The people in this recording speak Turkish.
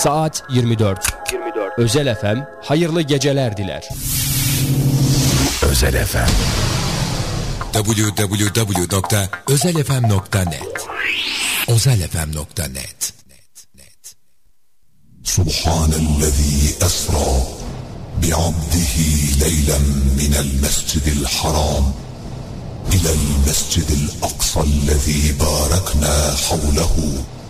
Saat 24. Özel FM hayırlı geceler diler. Özel FM www.özelfm.net özelfm.net Subhanellezî esrâ bi'abdihi leylen minel mescidil haram ilel mescidil aksa'llezî bâreknâ havlehu